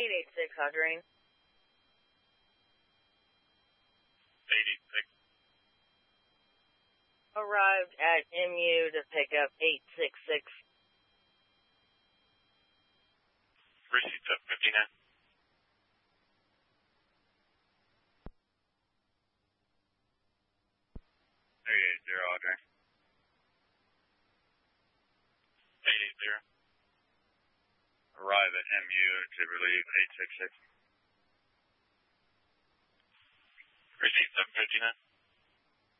886 Audrey. 886. Arrived at MU to pick up 866. Received up 59. 380 Audrey. 880. Arrive at MU to relieve 866. Received up 59.